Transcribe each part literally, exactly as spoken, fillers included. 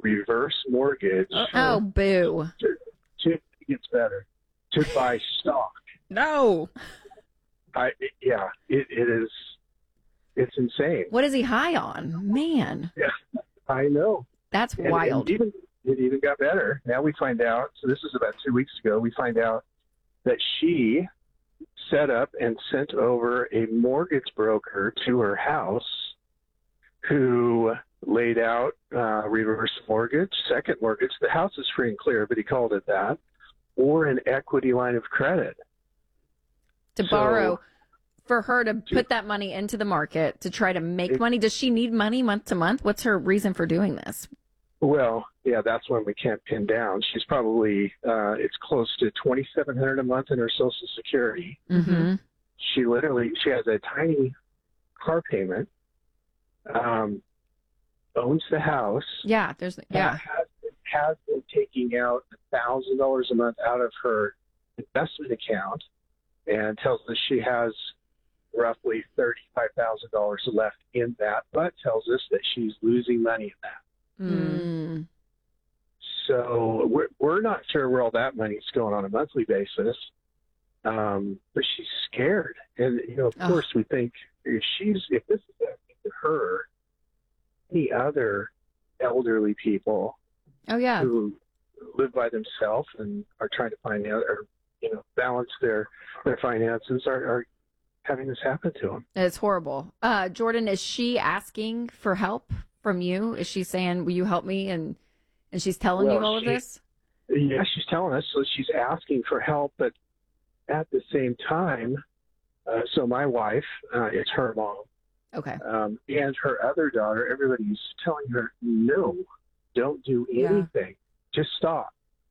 reverse mortgage. Oh, boo. To, to, it gets better. To buy stock. No. I yeah, it, it is. It's insane. What is he high on? Man. Yeah, I know. That's and, wild. And even it even got better. Now we find out. So this is about two weeks ago. We find out that she set up and sent over a mortgage broker to her house, who laid out uh, reverse mortgage, second mortgage. The house is free and clear, but he called it that, or an equity line of credit. To So, borrow, for her to put that money into the market to try to make it, money. Does she need money month to month? What's her reason for doing this? Well, yeah, that's one we can't pin down. She's probably, uh, it's close to twenty-seven hundred dollars a month in her Social Security. Mm-hmm. She literally, she has a tiny car payment, um, owns the house. Yeah, there's, yeah. Has, has been taking out one thousand dollars a month out of her investment account, and tells us she has roughly thirty-five thousand dollars left in that, but tells us that she's losing money in that. Mm. So we're, we're not sure where all that money's going on a monthly basis, um, but she's scared. And, you know, of Oh. course, we think if she's, if this is happening to her, any other elderly people Oh, yeah. who live by themselves and are trying to find out, or, you know, balance their, their finances are, are having this happen to them. It's horrible. Uh, Jordan, is she asking for help from you? Is she saying, will you help me? And and she's telling Well, you all she- of this? Yeah, she's telling us, so she's asking for help, but at the same time, uh, so my wife, uh, it's her mom, Okay. um, and her other daughter, everybody's telling her, no, don't do Yeah. anything. Just stop.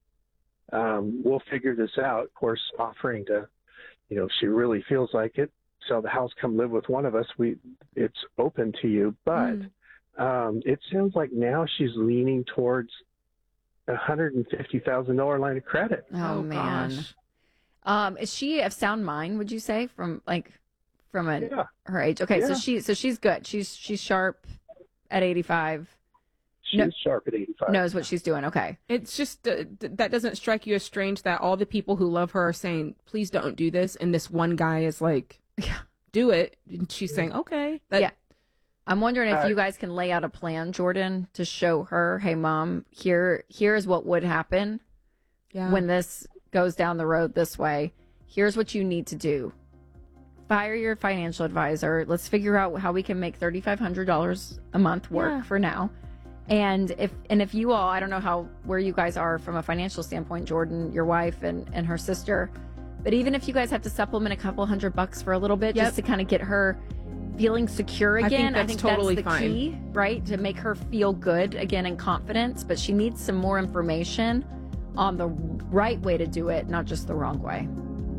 Um, we'll figure this out. Of course, offering to, you know, if she really feels like it, sell the house, come live with one of us. We, it's open to you, but Mm. um, it sounds like now she's leaning towards a hundred and fifty thousand dollar line of credit. Oh, Oh, man. gosh. Um, is she of sound mind, would you say, from like from a, Yeah, her age? Okay, so Yeah. she so she's good. She's she's sharp at eighty-five. she's No. sharp at eighty-five. Knows what she's doing. Okay. It's just, uh, th- that doesn't strike you as strange that all the people who love her are saying, please don't do this. And this one guy is like, Yeah. do it. And she's saying, okay. That, Yeah. I'm wondering if Uh, you guys can lay out a plan, Jordan, to show her, hey, mom, here here's what would happen Yeah. when this goes down the road this way. Here's what you need to do. Fire your financial advisor. Let's figure out how we can make thirty-five hundred dollars a month work Yeah. for now. And if and if you all, I don't know how where you guys are from a financial standpoint, Jordan, your wife and, and her sister, but even if you guys have to supplement a couple hundred bucks for a little bit, Yep. just to kind of get her feeling secure I think again, I that's think totally that's the fine. key, right? To make her feel good again and confidence, but she needs some more information on the right way to do it, not just the wrong way.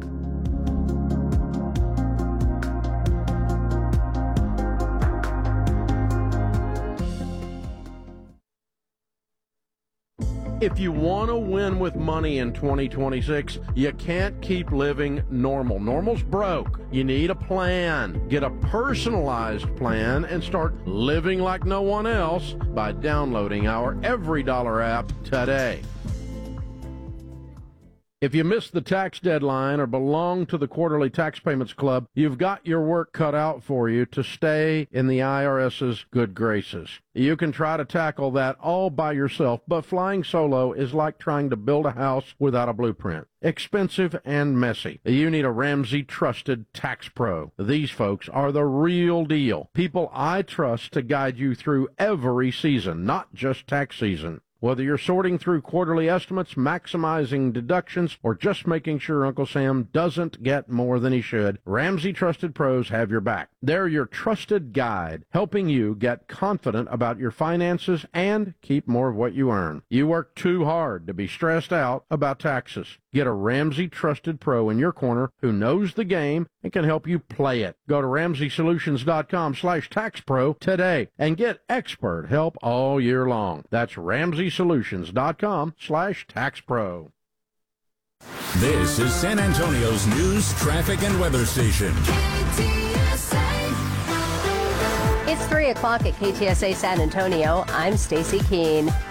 If you want to win with money in twenty twenty-six, you can't keep living normal. Normal's broke. You need a plan. Get a personalized plan and start living like no one else by downloading our Every Dollar app today. If you missed the tax deadline or belong to the Quarterly Tax Payments Club, you've got your work cut out for you to stay in the IRS's good graces. You can try to tackle that all by yourself, but flying solo is like trying to build a house without a blueprint. Expensive and messy. You need a Ramsey trusted tax pro. These folks are the real deal. People I trust to guide you through every season, not just tax season. Whether you're sorting through quarterly estimates, maximizing deductions, or just making sure Uncle Sam doesn't get more than he should, Ramsey Trusted Pros have your back. They're your trusted guide, helping you get confident about your finances and keep more of what you earn. You work too hard to be stressed out about taxes. Get a Ramsey Trusted Pro in your corner who knows the game and can help you play it. Go to ramsey solutions dot com slash tax pro today and get expert help all year long. That's ramsey solutions dot com slash tax pro. This is San Antonio's news, traffic, and weather station. It's three o'clock at K T S A San Antonio. I'm Stacy Keene.